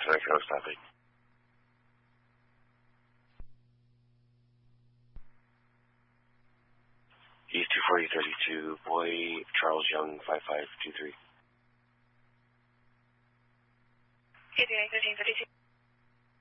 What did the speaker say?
Connect Coast traffic. East 24032, boy Charles Young 5523. 8 1332.